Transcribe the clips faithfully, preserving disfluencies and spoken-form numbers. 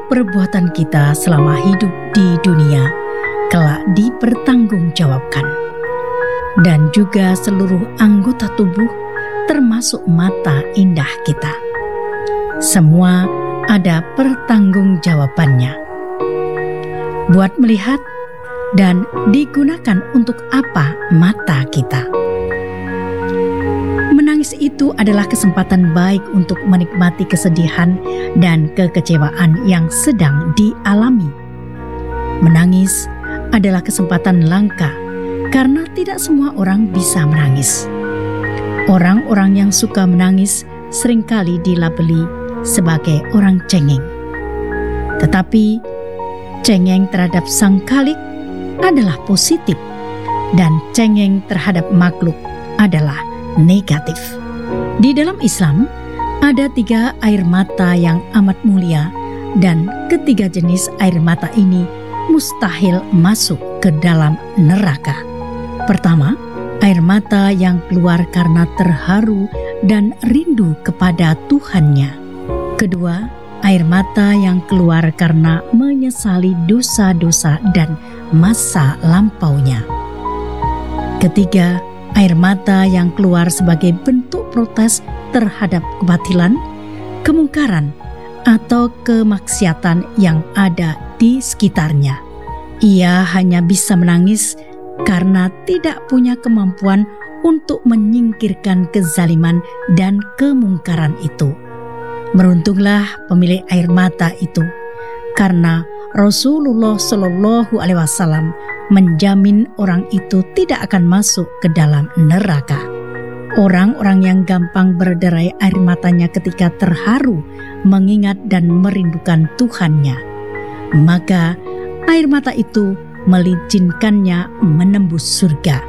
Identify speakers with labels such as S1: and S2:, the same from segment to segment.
S1: perbuatan kita selama hidup di dunia kelak dipertanggungjawabkan. Dan juga seluruh anggota tubuh termasuk mata indah kita. Semua ada pertanggungjawabannya. Buat melihat dan digunakan untuk apa mata kita. Menangis itu adalah kesempatan baik untuk menikmati kesedihan dan kekecewaan yang sedang dialami. Menangis adalah kesempatan langka karena tidak semua orang bisa menangis. Orang-orang yang suka menangis seringkali dilabeli sebagai orang cengeng. Tetapi cengeng terhadap Sang Khalik adalah positif dan cengeng terhadap makhluk adalah negatif. Di dalam Islam ada tiga air mata yang amat mulia dan ketiga jenis air mata ini mustahil masuk ke dalam neraka. Pertama, air mata yang keluar karena terharu dan rindu kepada Tuhannya. Kedua, air mata yang keluar karena menyesali dosa-dosa dan masa lampaunya. Ketiga, air mata yang keluar sebagai bentuk protes terhadap kebatilan, kemungkaran, atau kemaksiatan yang ada di sekitarnya. Ia hanya bisa menangis karena tidak punya kemampuan untuk menyingkirkan kezaliman dan kemungkaran itu. Beruntunglah pemilik air mata itu, karena Rasulullah Shallallahu Alaihi Wasallam menjamin orang itu tidak akan masuk ke dalam neraka. Orang-orang yang gampang berderai air matanya ketika terharu mengingat dan merindukan Tuhannya, maka air mata itu melicinkannya menembus surga.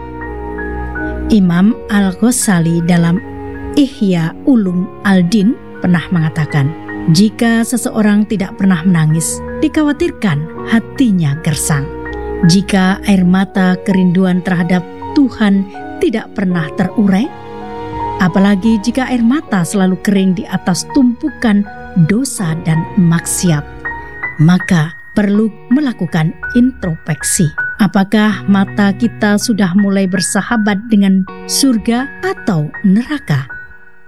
S1: Imam Al-Ghazali dalam Ihya Ulum Al-Din pernah mengatakan, jika seseorang tidak pernah menangis, dikhawatirkan hatinya gersang. Jika air mata kerinduan terhadap Tuhan tidak pernah terurai, apalagi jika air mata selalu kering di atas tumpukan dosa dan maksiat, maka perlu melakukan introspeksi. Apakah mata kita sudah mulai bersahabat dengan surga atau neraka?